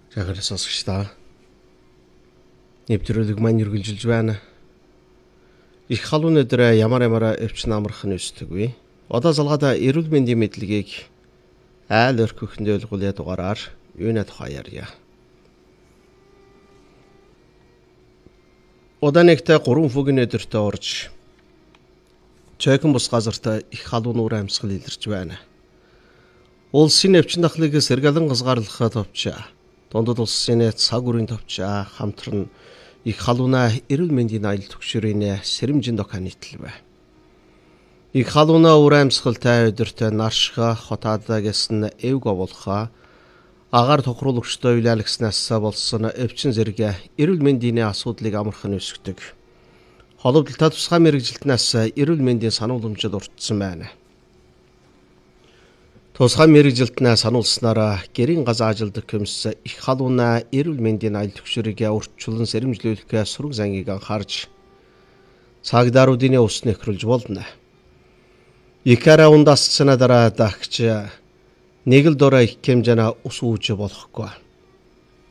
Жагаар сонсогчдаа нэвтрүүлэг маань үргэлжилж байна. Их халуун өдөр ямар өвчин амархан өсдөггүй. Одоо залгаада эрүүл мэндийн мэдлэгийг айл өрхөхөндөө өлгүүлээ дугаараар юунэ тухай ярья. Удаанэгтээ 3 фугийн өдөртөө орж цайхан бус газарт их халуун уур амьсгал илэрч байна. Улсын өвчин дахлыг сэргэлэн газгаарлахад товчаа. Дундад улсын цаг үрийн товчаа хамтран их халуунаа эрүүл мэндийн аялал түгшүүрийн сэрэмжин дохоо нийтлэв. Их халуунаа уур амьсгалтай өдөртөө наршха хотаадаа гэсэн эвг оволхоо агаар тохируулагчтай уйлаалагснаас болсон өвчин зэрэг эрүүл мэндийн асуудлыг амархан өсгдөг. Холбогдлолтой тусгай мэрэгжилтнээс эрүүл мэндийн санууламжид уртсан байна. Тусгай мэрэгжилтнээ сануулснараа гэрийн газар ажилдаг комисс их халуунаа эрүүл мэндийн аялал түгшүүрийг урьдчилан сэрэмжлүүлэх сураг зангийг анхаарч цагдааруудын ус нэхрүүлж болно. Икара ундасцна дараа дагч нэг л дорой хэмжээнэ ус үүж болохгүй.